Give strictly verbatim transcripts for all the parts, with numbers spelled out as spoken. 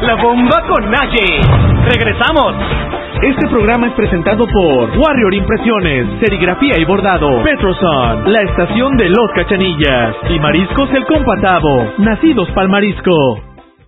La bomba con Naye. ¡Regresamos! Este programa es presentado por Warrior Impresiones, Serigrafía y Bordado, Petroson, la estación de Los Cachanillas y Mariscos El Compatavo, nacidos pa'l marisco.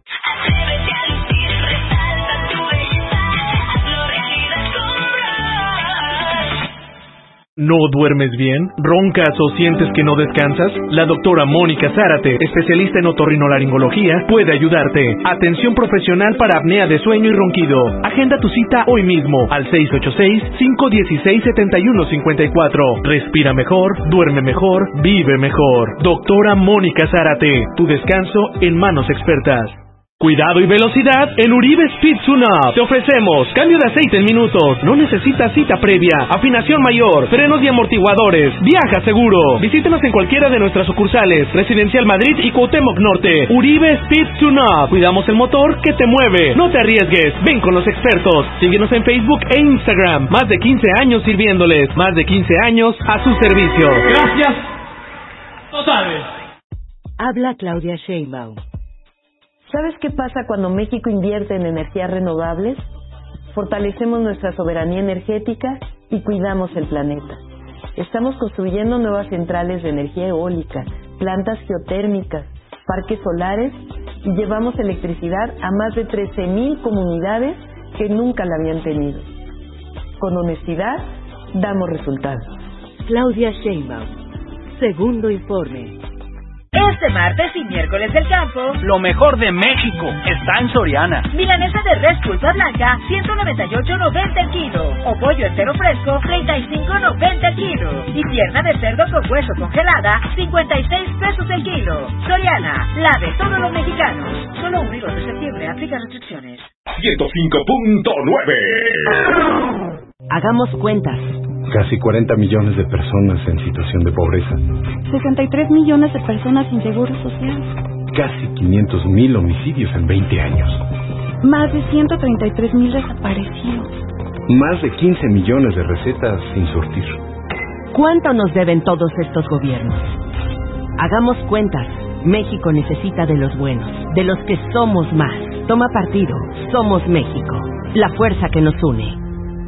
¿No duermes bien? ¿Roncas o sientes que no descansas? La doctora Mónica Zárate, especialista en otorrinolaringología, puede ayudarte. Atención profesional para apnea de sueño y ronquido. Agenda tu cita hoy mismo al seis ocho seis, cinco uno seis, siete uno cinco cuatro. Respira mejor, duerme mejor, vive mejor. Doctora Mónica Zárate, tu descanso en manos expertas. Cuidado y velocidad en Uribe Speed Tune-Up. Te ofrecemos cambio de aceite en minutos. No necesitas cita previa. Afinación mayor, frenos y amortiguadores. Viaja seguro. Visítenos en cualquiera de nuestras sucursales. Residencial Madrid y Cuauhtémoc Norte. Uribe Speed Tune-Up. Cuidamos el motor que te mueve. No te arriesgues. Ven con los expertos. Síguenos en Facebook e Instagram. Más de quince años sirviéndoles. Más de quince años a su servicio. Gracias. No sabes. Habla Claudia Sheinbaum. ¿Sabes qué pasa cuando México invierte en energías renovables? Fortalecemos nuestra soberanía energética y cuidamos el planeta. Estamos construyendo nuevas centrales de energía eólica, plantas geotérmicas, parques solares y llevamos electricidad a más de trece mil comunidades que nunca la habían tenido. Con honestidad, damos resultados. Claudia Sheinbaum. Segundo informe. Este martes y miércoles del campo, lo mejor de México está en Soriana. Milanesa de res pulpa blanca, ciento noventa y ocho noventa el kilo. O pollo entero fresco, treinta y cinco noventa el kilo. Y pierna de cerdo con hueso congelada, cincuenta y seis pesos el kilo. Soriana, la de todos los mexicanos. Solo un de septiembre, aplica restricciones. ciento cinco punto nueve. Hagamos cuentas. Casi cuarenta millones de personas en situación de pobreza. sesenta y tres millones de personas sin seguro social. Casi quinientos mil homicidios en veinte años. Más de ciento treinta y tres mil desaparecidos. Más de quince millones de recetas sin surtir. ¿Cuánto nos deben todos estos gobiernos? Hagamos cuentas. México necesita de los buenos, de los que somos más. Toma partido. Somos México. La fuerza que nos une.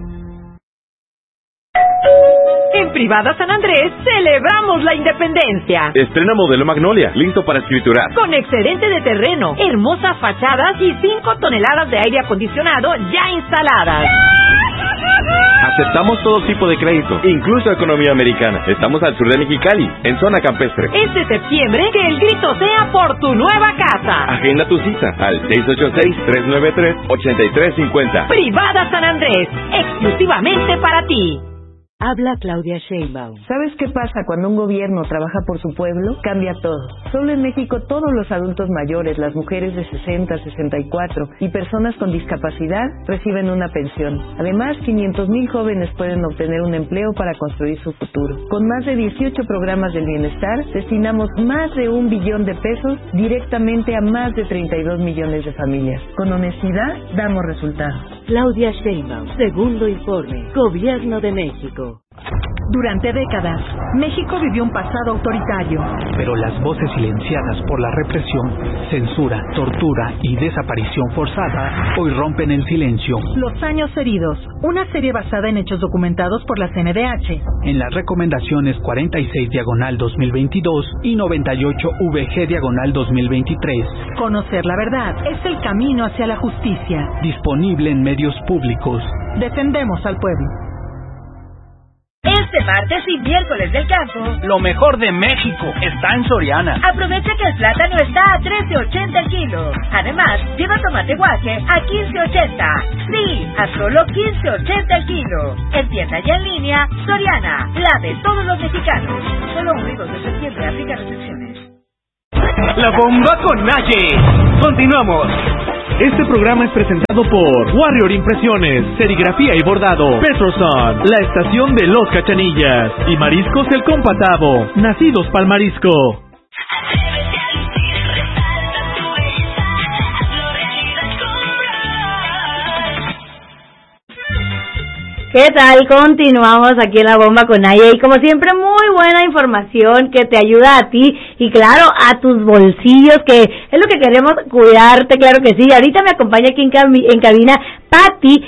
En Privada San Andrés celebramos la independencia. Estrena modelo Magnolia, listo para escriturar. Con excedente de terreno, hermosas fachadas y cinco toneladas de aire acondicionado ya instaladas. Aceptamos todo tipo de crédito, incluso economía americana. Estamos al sur de Mexicali, en zona campestre. Este septiembre, que el grito sea por tu nueva casa. Agenda tu cita al seis ocho seis, tres nueve tres, ocho tres cinco cero. Privada San Andrés, exclusivamente para ti. Habla Claudia Sheinbaum. ¿Sabes qué pasa cuando un gobierno trabaja por su pueblo? Cambia todo. Solo en México todos los adultos mayores, las mujeres de sesenta, sesenta y cuatro y personas con discapacidad reciben una pensión. Además, quinientos mil jóvenes pueden obtener un empleo para construir su futuro. Con más de dieciocho programas del bienestar, destinamos más de un billón de pesos directamente a más de treinta y dos millones de familias. Con honestidad, damos resultados. Claudia Sheinbaum. Segundo informe. Gobierno de México. Durante décadas, México vivió un pasado autoritario. Pero las voces silenciadas por la represión, censura, tortura y desaparición forzada hoy rompen el silencio. Los años heridos, una serie basada en hechos documentados por la C N D H. En las recomendaciones cuarenta y seis diagonal dos mil veintidós y noventa y ocho V G diagonal dos mil veintitrés. Conocer la verdad es el camino hacia la justicia. Disponible en medios públicos. Defendemos al pueblo. Este martes y miércoles del campo, lo mejor de México está en Soriana. Aprovecha que el plátano está a trece ochenta el kilo. Además, lleva tomate guaje a quince ochenta. Sí, a solo quince ochenta el kilo. En tienda y en línea, Soriana, la de todos los mexicanos. Solo un de septiembre, aplica restricciones. La bomba con Naye. Continuamos. Este programa es presentado por Warrior Impresiones, Serigrafía y Bordado, Petroson, la estación de Los Cachanillas y Mariscos El Compatavo, nacidos pa'l marisco. ¿Qué tal? Continuamos aquí en La Bomba con Naya y como siempre muy buena información que te ayuda a ti y claro a tus bolsillos, que es lo que queremos cuidarte, claro que sí. Ahorita me acompaña aquí en, cab en cabina Patti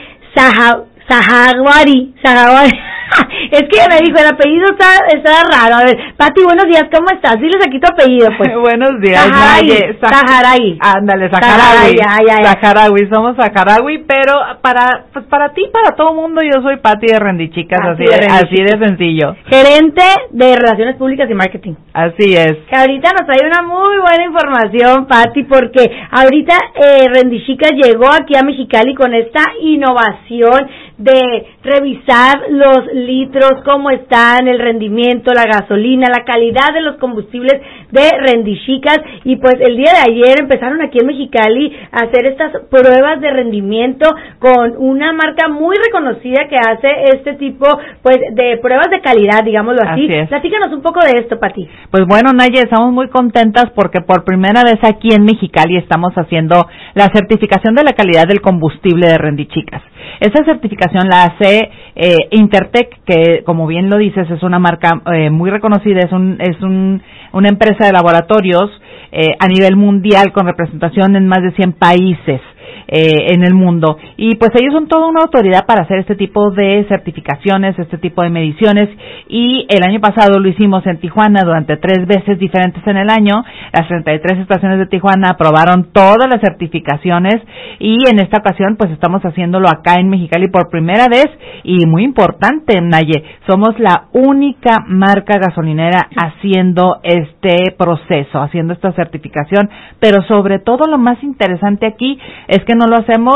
Zahawari, Zahawari. Es que me dijo, el apellido está, está raro. A ver, Pati, buenos días, ¿cómo estás? Diles aquí tu apellido, pues. Buenos días, Naye. Saharaui. Ándale, Saharaui. Saharaui, somos Saharaui, pero para pues para ti, para todo el mundo, yo soy Pati de Rendichicas, así, así, de, Rendichicas. Así de sencillo. Gerente de Relaciones Públicas y Marketing. Así es. Que ahorita nos trae una muy buena información, Pati, porque ahorita eh, Rendichicas llegó aquí a Mexicali con esta innovación de revisar los litros, cómo están, el rendimiento, la gasolina, la calidad de los combustibles de Rendichicas, y pues el día de ayer empezaron aquí en Mexicali a hacer estas pruebas de rendimiento con una marca muy reconocida que hace este tipo pues de pruebas de calidad, digámoslo así. Así es. Platícanos un poco de esto, Pati. Pues bueno, Naye, estamos muy contentas porque por primera vez aquí en Mexicali estamos haciendo la certificación de la calidad del combustible de Rendichicas. Esa certificación la hace eh, Intertech, que como bien lo dices es una marca eh, muy reconocida, es un es un una empresa de laboratorios eh, a nivel mundial con representación en más de cien países eh, en el mundo, y pues ellos son toda una autoridad para hacer este tipo de certificaciones, este tipo de mediciones, y el año pasado lo hicimos en Tijuana durante tres veces diferentes en el año. Las treinta y tres estaciones de Tijuana aprobaron todas las certificaciones, y en esta ocasión pues estamos haciéndolo acá en Mexicali por primera vez, y muy importante, Naye, somos la única marca gasolinera haciendo este proceso, haciendo esta certificación, pero sobre todo lo más interesante aquí es que no lo hacemos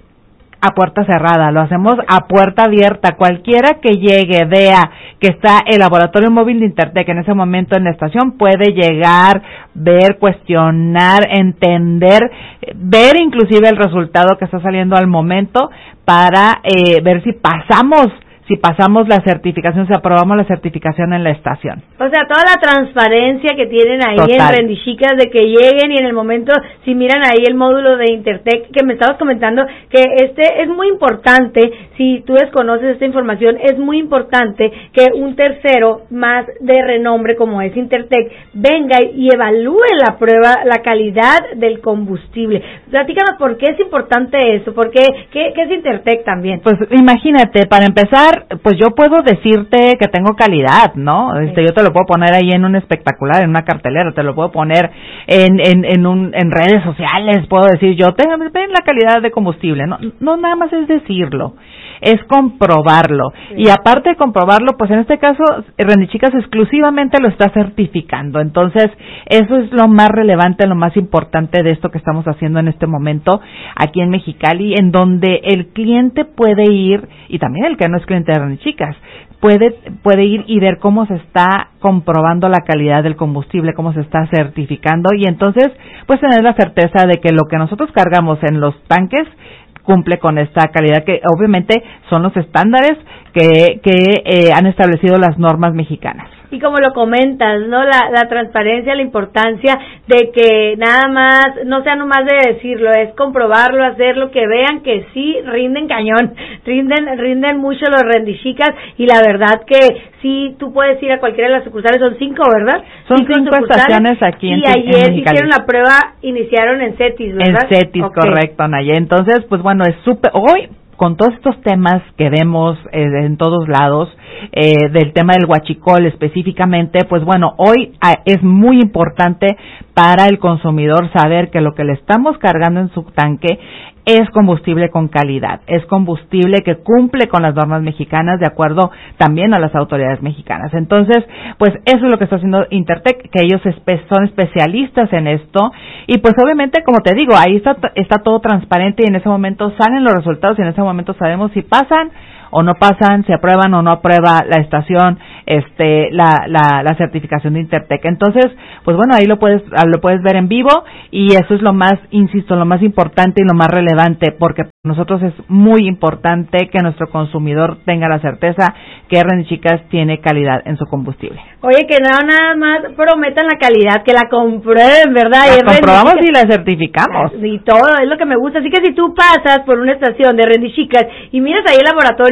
a puerta cerrada, lo hacemos a puerta abierta. Cualquiera que llegue, vea que está el laboratorio móvil de Intertech en ese momento en la estación, puede llegar, ver, cuestionar, entender, ver inclusive el resultado que está saliendo al momento para eh, ver si pasamos si pasamos la certificación, si aprobamos la certificación en la estación. O sea, toda la transparencia que tienen ahí Total. en Rendichicas, de que lleguen y en el momento, si miran ahí el módulo de Intertech, que me estabas comentando, que este es muy importante, si tú desconoces esta información, es muy importante que un tercero más de renombre como es Intertech venga y evalúe la prueba, la calidad del combustible. Platícanos por qué es importante eso, por qué, qué, qué es Intertech también. Pues imagínate, para empezar, pues yo puedo decirte que tengo calidad, ¿no? Sí. Este, yo te lo puedo poner ahí en un espectacular, en una cartelera, te lo puedo poner en en en, un, en redes sociales, puedo decir yo, ten, ven la calidad de combustible, no, no nada más es decirlo, es comprobarlo, sí. Y aparte de comprobarlo, pues en este caso Rendichicas exclusivamente lo está certificando, entonces eso es lo más relevante, lo más importante de esto que estamos haciendo en este momento aquí en Mexicali, en donde el cliente puede ir, y también el que no es cliente de Rendichicas, puede puede ir y ver cómo se está comprobando la calidad del combustible, cómo se está certificando, y entonces pues tener la certeza de que lo que nosotros cargamos en los tanques cumple con esta calidad, que obviamente son los estándares que, que eh, han establecido las normas mexicanas. Y como lo comentas, ¿no? La, la transparencia, la importancia de que nada más, no sea nomás de decirlo, es comprobarlo, hacerlo, que vean que sí rinden cañón, rinden rinden mucho los Rendichicas, y la verdad que sí, tú puedes ir a cualquiera de las sucursales, son cinco, ¿verdad? Son cinco, cinco estaciones aquí en Y ayer en hicieron la prueba, iniciaron en CETIS, ¿verdad? En CETIS, okay. Correcto, Naye. Entonces, pues bueno, es súper, hoy, con todos estos temas que vemos eh, en todos lados, eh, del tema del huachicol específicamente, pues bueno, hoy ah, es muy importante para el consumidor saber que lo que le estamos cargando en su tanque es combustible con calidad, es combustible que cumple con las normas mexicanas, de acuerdo también a las autoridades mexicanas. Entonces, pues eso es lo que está haciendo Intertech, que ellos espe- son especialistas en esto, y pues obviamente, como te digo, ahí está, está todo transparente, y en ese momento salen los resultados, y en ese momento sabemos si pasan o no pasan, si aprueban o no aprueba la estación, este, la, la, la certificación de Intertech. Entonces, pues bueno, ahí lo puedes, lo puedes ver en vivo, y eso es lo más, insisto, lo más importante y lo más relevante, porque para nosotros es muy importante que nuestro consumidor tenga la certeza que Rendichicas tiene calidad en su combustible. Oye, que no nada más prometan la calidad, que la comprueben, ¿verdad? La y comprobamos y la certificamos. Y todo, es lo que me gusta. Así que si tú pasas por una estación de Rendichicas y miras ahí el laboratorio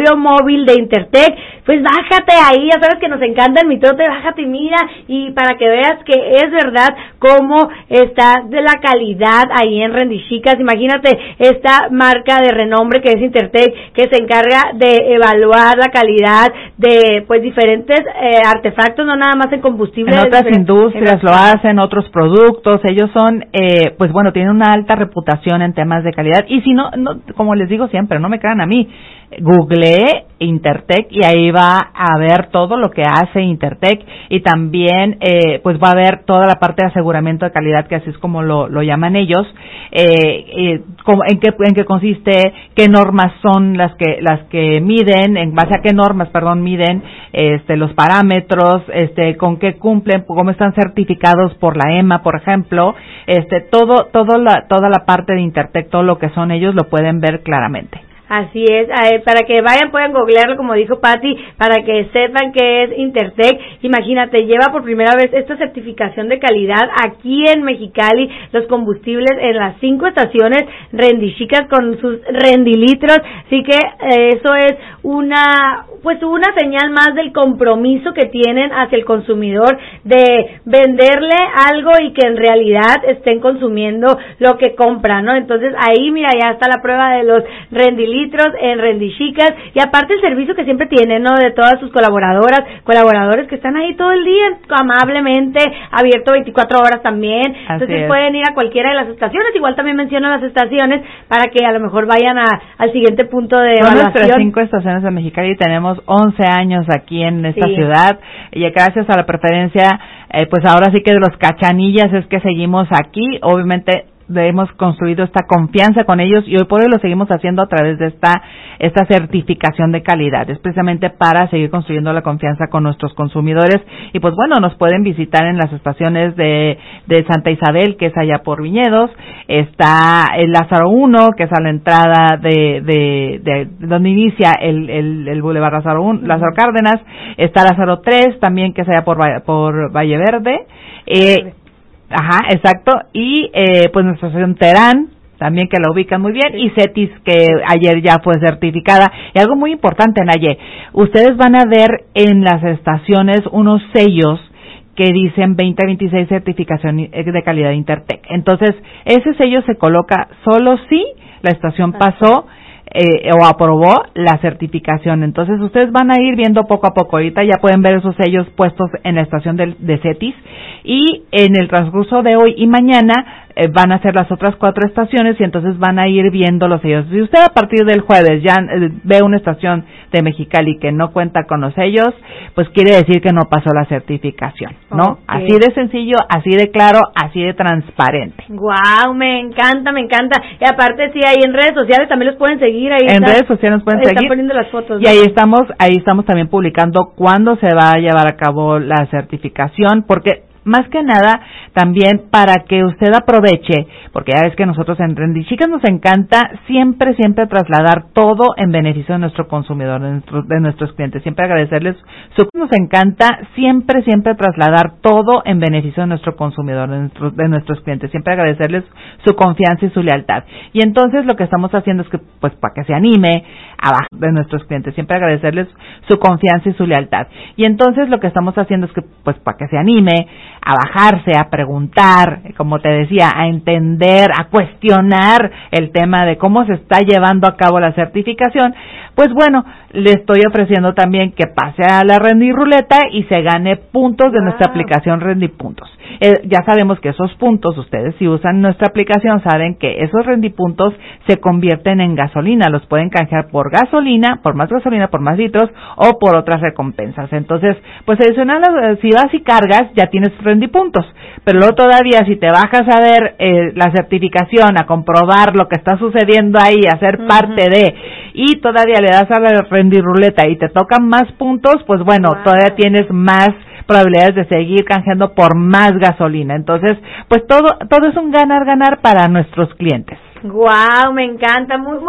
laboratorio móvil de Intertec, pues bájate ahí, ya sabes que nos encanta el mitote, bájate y mira, y para que veas que es verdad cómo está de la calidad ahí en Rendixicas. Imagínate esta marca de renombre que es Intertec, que se encarga de evaluar la calidad de pues diferentes eh, artefactos, no nada más en combustible. En otras industrias lo hacen, otros productos, ellos son, eh, pues bueno, tienen una alta reputación en temas de calidad, y si no, no, como les digo siempre, no me crean a mí, googleé Intertec y ahí va a ver todo lo que hace Intertec, y también eh, pues va a ver toda la parte de aseguramiento de calidad, que así es como lo, lo llaman ellos, eh, eh, como, en qué en qué consiste, qué normas son las que las que miden, en base a qué normas, perdón, miden este los parámetros, este con qué cumplen, cómo están certificados por la E M A, por ejemplo, este todo todo la toda la parte de Intertec, todo lo que son ellos lo pueden ver claramente. Así es, eh, para que vayan, puedan googlearlo, como dijo Patti, para que sepan que es Intertec. Imagínate, lleva por primera vez esta certificación de calidad aquí en Mexicali, los combustibles en las cinco estaciones Rendixicas con sus rendilitros, así que eh, eso es una, pues una señal más del compromiso que tienen hacia el consumidor de venderle algo y que en realidad estén consumiendo lo que compran, ¿no? Entonces ahí, mira, ya está la prueba de los rendilitros en Rendixicas, y aparte el servicio que siempre tienen, ¿no? De todas sus colaboradoras, colaboradores que están ahí todo el día, amablemente, abierto veinticuatro horas también. Así Entonces es. Pueden ir a cualquiera de las estaciones, igual también menciono las estaciones, para que a lo mejor vayan a, al siguiente punto de Son evaluación. nuestras cinco estaciones de Mexicali, y tenemos once años aquí en esta sí. ciudad, y gracias a la preferencia, eh, pues ahora sí que de los cachanillas es que seguimos aquí, obviamente hemos construido esta confianza con ellos, y hoy por hoy lo seguimos haciendo a través de esta esta certificación de calidad. Es precisamente para seguir construyendo la confianza con nuestros consumidores, y pues bueno, nos pueden visitar en las estaciones de, de Santa Isabel, que es allá por Viñedos, está el Lázaro uno, que es a la entrada de, de, de, de donde inicia el, el, el Boulevard Lázaro uno, Lázaro Cárdenas, está Lázaro tres, también, que es allá por, por Valle Verde, eh, Ajá, exacto, y eh, pues nuestra estación Terán, también, que la ubican muy bien, sí. y CETIS, que ayer ya fue certificada. Y algo muy importante, Naye, ustedes van a ver en las estaciones unos sellos que dicen veinte veintiséis certificación de calidad Intertec. Entonces, ese sello se coloca solo si la estación pasó Eh, o aprobó la certificación. Entonces ustedes van a ir viendo poco a poco. Ahorita ya pueden ver esos sellos puestos en la estación de, de CETIS, y en el transcurso de hoy y mañana eh, van a ser las otras cuatro estaciones, y entonces van a ir viendo los sellos. Si usted a partir del jueves ya eh, ve una estación de Mexicali que no cuenta con los sellos, pues quiere decir que no pasó la certificación, ¿no? Okay. Así de sencillo, así de claro, así de transparente. Guau, me encanta, me encanta. Y aparte, sí, ahí en redes sociales también los pueden seguir. Ahí en está, redes sociales nos pueden están seguir. Poniendo las fotos, ¿no? Y ahí estamos, ahí estamos también publicando cuándo se va a llevar a cabo la certificación, porque más que nada también para que usted aproveche, porque ya ves que nosotros en Rendixicas nos encanta siempre, siempre trasladar todo en beneficio de nuestro consumidor, de, nuestro, de nuestros clientes, siempre agradecerles su, nos encanta siempre, siempre trasladar todo en beneficio de nuestro consumidor, de, nuestro, de nuestros clientes, siempre agradecerles su confianza y su lealtad. Y entonces lo que estamos haciendo es que, pues, para que se anime abajo de nuestros clientes, siempre agradecerles su confianza y su lealtad. Y entonces lo que estamos haciendo es que, pues, para que se anime a bajarse, a preguntar, como te decía, a entender, a cuestionar el tema de cómo se está llevando a cabo la certificación, pues bueno, le estoy ofreciendo también que pase a la Rendiruleta y se gane puntos de wow. nuestra aplicación Rendipuntos. Eh, ya sabemos que esos puntos, ustedes si usan nuestra aplicación, saben que esos rendipuntos se convierten en gasolina, los pueden canjear por gasolina, por más gasolina, por más litros, o por otras recompensas. Entonces, pues adicional, si vas y cargas, ya tienes rendipuntos, pero luego todavía si te bajas a ver eh, la certificación, a comprobar lo que está sucediendo ahí, a ser uh-huh. parte de, y todavía le das a la rendiruleta y te tocan más puntos, pues bueno, wow. todavía tienes más probabilidades de seguir canjeando por más gasolina. Entonces, pues todo todo es un ganar-ganar para nuestros clientes. Guau, me encanta, muy muy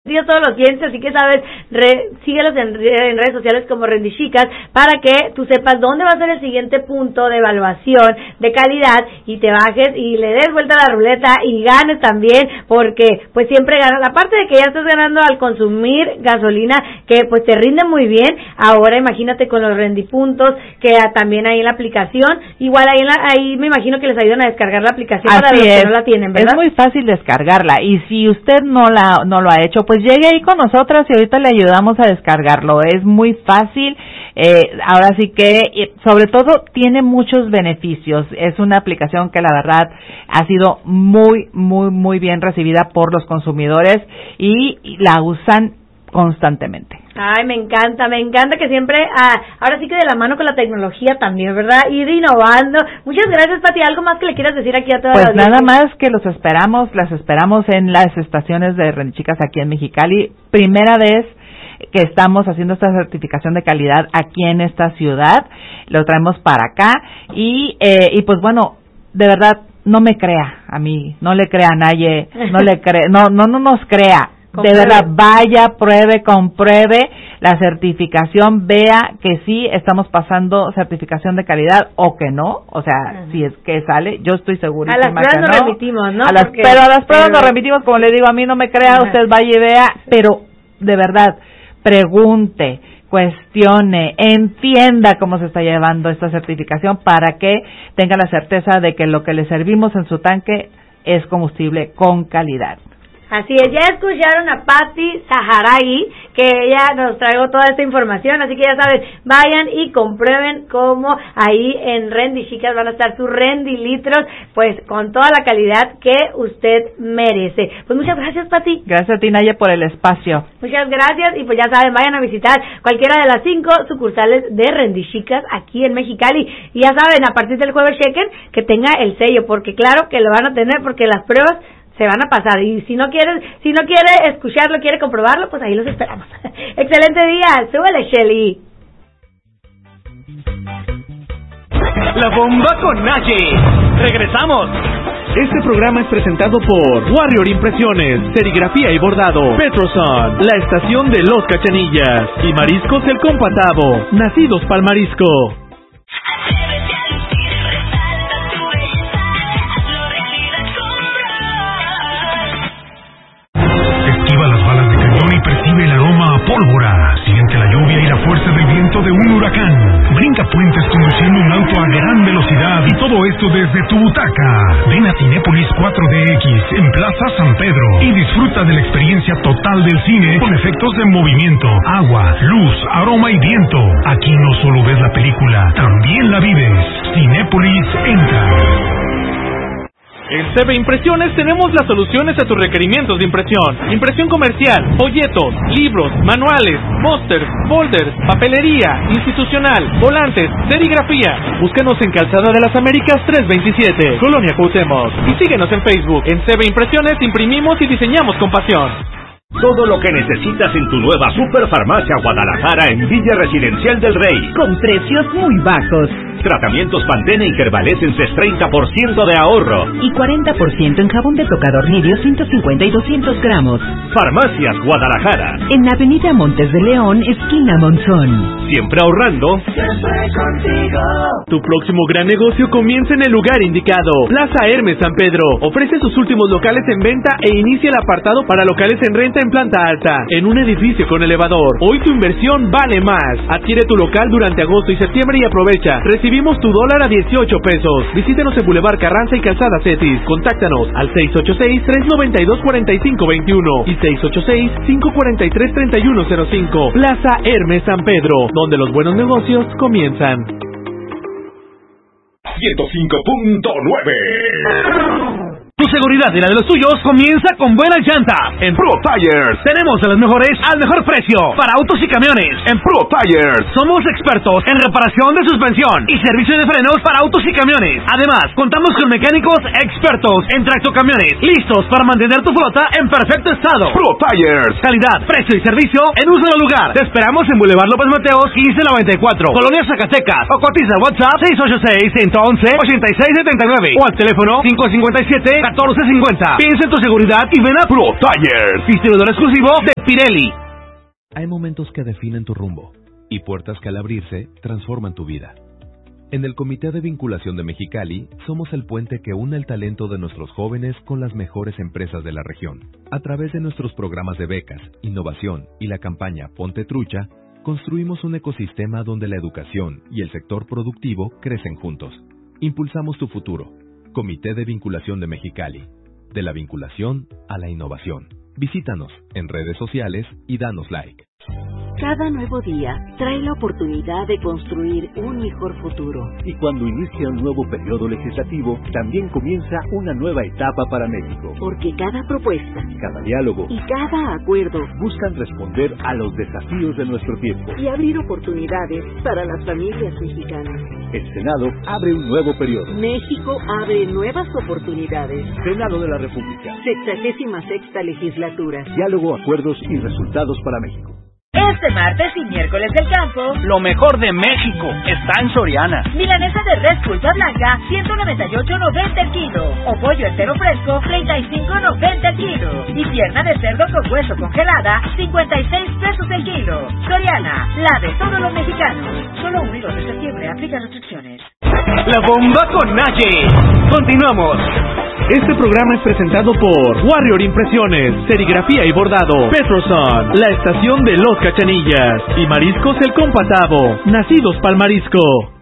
todos los clientes, así que sabes, re, síguelos en, en redes sociales como Rendichicas para que tú sepas dónde va a ser el siguiente punto de evaluación de calidad y te bajes y le des vuelta a la ruleta y ganes también, porque pues siempre ganas, aparte de que ya estás ganando al consumir gasolina que pues te rinde muy bien, ahora imagínate con los rendipuntos que también hay en la aplicación, igual ahí, en la, ahí me imagino que les ayudan a descargar la aplicación. Así para los es. Que no la tienen, ¿verdad? Es muy fácil descargarla y si usted no la no lo ha hecho, pues llegue ahí con nosotras y ahorita le ayudamos a descargarlo. Es muy fácil, eh, ahora sí que, sobre todo, tiene muchos beneficios. Es una aplicación que la verdad ha sido muy, muy, muy bien recibida por los consumidores y, y la usan constantemente. Ay, me encanta, me encanta que siempre, ah, ahora sí que de la mano con la tecnología también, ¿verdad? Ir innovando. Muchas gracias, Pati. ¿Algo más que le quieras decir aquí a toda pues la audiencia? Pues nada más que los esperamos, las esperamos en las estaciones de Rendichicas aquí en Mexicali. Primera vez que estamos haciendo esta certificación de calidad aquí en esta ciudad. Lo traemos para acá y, eh, y pues bueno, de verdad, no me crea a mí, no le crea a nadie, no le cree, no, no, no nos crea. De verdad, vaya, pruebe, compruebe la certificación, vea que sí estamos pasando certificación de calidad o que no, o sea, uh-huh. si es que sale, yo estoy segura. A las pruebas que nos no. remitimos, ¿no? A las, Porque, pero a las pruebas pero... nos remitimos, como le digo, a mí no me crea, uh-huh. usted vaya y vea, pero de verdad, pregunte, cuestione, entienda cómo se está llevando esta certificación para que tenga la certeza de que lo que le servimos en su tanque es combustible con calidad. Así es, ya escucharon a Pati Saharay, que ella nos trajo toda esta información, así que ya saben, vayan y comprueben cómo ahí en Rendichicas van a estar sus rendilitros, pues con toda la calidad que usted merece. Pues muchas gracias, Pati. Gracias a ti, Naya, por el espacio. Muchas gracias, y pues ya saben, vayan a visitar cualquiera de las cinco sucursales de Rendichicas aquí en Mexicali, y ya saben, a partir del jueves chequen que tenga el sello, porque claro que lo van a tener, porque las pruebas se van a pasar, y si no quiere, si no quiere escucharlo, quiere comprobarlo, pues ahí los esperamos. Excelente día, súbele, Shelly. La bomba con Naye. Regresamos. Este programa es presentado por Warrior Impresiones, Serigrafía y Bordado, Petroson, la estación de Los Cachanillas y Mariscos El Compatavo, nacidos pa'l marisco. Pólvora, siente la lluvia y la fuerza del viento de un huracán. Brinca puentes conduciendo un auto a gran velocidad y todo esto desde tu butaca. Ven a Cinépolis cuatro D X en Plaza San Pedro y disfruta de la experiencia total del cine con efectos de movimiento, agua, luz, aroma y viento. Aquí no solo ves la película, también la vives. Cinépolis entra. En C B Impresiones tenemos las soluciones a tus requerimientos de impresión. Impresión comercial, folletos, libros, manuales, pósters, folders, papelería, institucional, volantes, serigrafía. Búscanos en Calzada de las Américas trescientos veintisiete, Colonia Cuauhtémoc. Y síguenos en Facebook. En C B Impresiones imprimimos y diseñamos con pasión. Todo lo que necesitas en tu nueva Superfarmacia Guadalajara en Villa Residencial del Rey. Con precios muy bajos. Tratamientos Pantene y Kerbalessenses treinta por ciento de ahorro. Y cuarenta por ciento en jabón de tocador Nidio ciento cincuenta y doscientos gramos. Farmacias Guadalajara. En Avenida Montes de León, esquina Monzón. Siempre ahorrando. Siempre contigo. Tu próximo gran negocio comienza en el lugar indicado. Plaza Hermes San Pedro. Ofrece sus últimos locales en venta e inicia el apartado para locales en renta en planta alta, en un edificio con elevador. Hoy tu inversión vale más. Adquiere tu local durante agosto y septiembre y aprovecha. Recibimos tu dólar a dieciocho pesos. Visítanos en Boulevard Carranza y Calzada Cetis. Contáctanos al seis ocho seis, tres nueve dos, cuatro cinco dos uno y seis ocho seis, cinco cuatro tres, tres uno cero cinco. Plaza Hermes San Pedro, donde los buenos negocios comienzan. ciento cinco punto nueve. Tu seguridad y la de los tuyos comienza con buenas llantas. En Pro Tires tenemos a las mejores al mejor precio para autos y camiones. En Pro Tires somos expertos en reparación de suspensión y servicio de frenos para autos y camiones. Además, contamos con mecánicos expertos en tractocamiones, listos para mantener tu flota en perfecto estado. Pro Tires, calidad, precio y servicio en un solo lugar. Te esperamos en Boulevard López Mateos quince noventa y cuatro, Colonia Zacatecas, o cotiza WhatsApp seis ocho seis, uno uno uno, ocho seis siete nueve o al teléfono cinco cinco siete, catorce cincuenta. Piensa en tu seguridad y ven a Pro Tires, distribuidor exclusivo de Pirelli. Hay momentos que definen tu rumbo y puertas que al abrirse transforman tu vida. En el Comité de Vinculación de Mexicali somos el puente que une el talento de nuestros jóvenes con las mejores empresas de la región. A través de nuestros programas de becas, innovación y la campaña Ponte Trucha, construimos un ecosistema donde la educación y el sector productivo crecen juntos. Impulsamos tu futuro. Comité de Vinculación de Mexicali. De la vinculación a la innovación. Visítanos en redes sociales y danos like. Cada nuevo día trae la oportunidad de construir un mejor futuro. Y cuando inicia un nuevo periodo legislativo, también comienza una nueva etapa para México. Porque cada propuesta, cada diálogo y cada acuerdo buscan responder a los desafíos de nuestro tiempo y abrir oportunidades para las familias mexicanas. El Senado abre un nuevo periodo. México abre nuevas oportunidades. Senado de la República. Sexagésima sexta legislatura. Diálogo, acuerdos y resultados para México. Este martes y miércoles del campo, lo mejor de México está en Soriana. Milanesa de res pulpa blanca, ciento noventa y ocho noventa el kilo. O pollo entero fresco, treinta y cinco noventa el kilo. Y pierna de cerdo con hueso congelada, cincuenta y seis pesos el kilo. Soriana, la de todos los mexicanos. Solo uno y dos de septiembre, aplica restricciones. La bomba con Naye. Continuamos. Este programa es presentado por Warrior Impresiones, Serigrafía y Bordado, Petroson, La Estación de los Cachanillas y Mariscos El Compatavo, nacidos pa'l marisco.